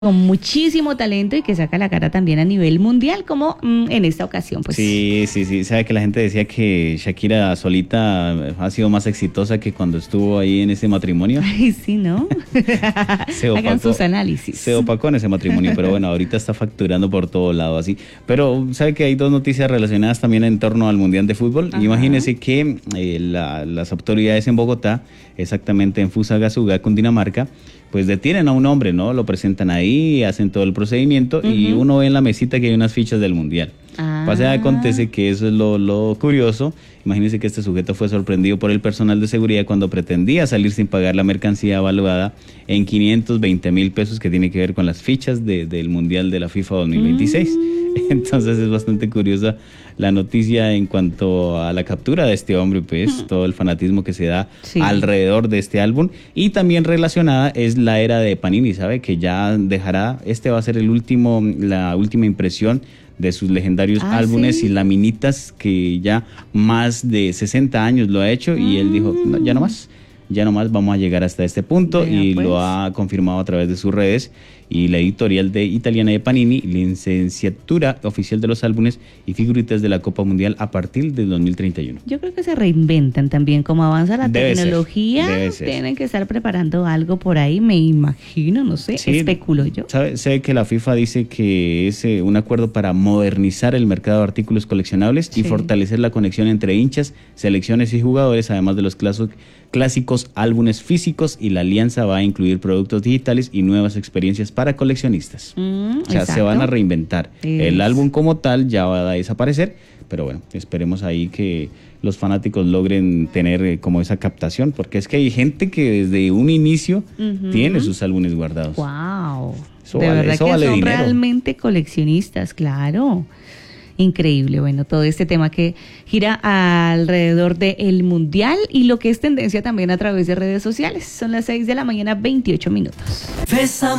con muchísimo talento y que saca la cara también a nivel mundial, como en esta ocasión, pues. Sí. Sabe que la gente decía que Shakira solita ha sido más exitosa que cuando estuvo ahí en ese matrimonio. Ay, sí, ¿no? Hagan sus análisis. Se opacó en ese matrimonio, pero bueno, ahorita está facturando por todo lado así. Pero sabe que hay dos noticias relacionadas también en torno al Mundial de Fútbol. Ajá. Imagínese que las autoridades en Bogotá, exactamente en Fusagasugá, Cundinamarca, pues detienen a un hombre, ¿no? Lo presentan ahí, hacen todo el procedimiento y uno ve en la mesita que hay unas fichas del Mundial. Pasa, acontece que eso es lo curioso. Imagínense que este sujeto fue sorprendido por el personal de seguridad cuando pretendía salir sin pagar la mercancía evaluada en 520,000 pesos, que tiene que ver con las fichas del Mundial de la FIFA 2026. Entonces es bastante curiosa la noticia en cuanto a la captura de este hombre, pues todo el fanatismo que se da alrededor de este álbum. Y también relacionada es la era de Panini, ¿sabe? Que ya dejará, va a ser la última impresión de sus legendarios álbumes y laminitas, que ya más de 60 años lo ha hecho, y él dijo, no, ya no más, vamos a llegar hasta este punto. Venga, y pues lo ha confirmado a través de sus redes. Y la editorial italiana de Panini, licenciatura oficial de los álbumes y figuritas de la Copa Mundial a partir del 2031. Yo creo que se reinventan también, como avanza la tecnología, tienen que estar preparando algo por ahí, me imagino, no sé, especulo yo. Sé que la FIFA dice que es un acuerdo para modernizar el mercado de artículos coleccionables y fortalecer la conexión entre hinchas, selecciones y jugadores, además de los clásicos álbumes físicos, y la alianza va a incluir productos digitales y nuevas experiencias para coleccionistas. O sea, se van a reinventar. El álbum como tal ya va a desaparecer, pero bueno, esperemos ahí que los fanáticos logren tener como esa captación, porque es que hay gente que desde un inicio tiene sus álbumes guardados. ¡Wow! Eso vale son dinero. Realmente coleccionistas, claro. Increíble, bueno, todo este tema que gira alrededor del Mundial y lo que es tendencia también a través de redes sociales. Son las 6 de la mañana, 28 minutos.